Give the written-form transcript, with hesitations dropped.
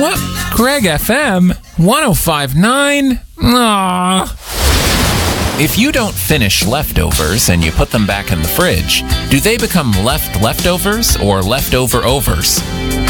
What? Greg FM 105.9? Aww. If you don't finish leftovers and you put them back in the fridge, do they become leftovers or leftover overs?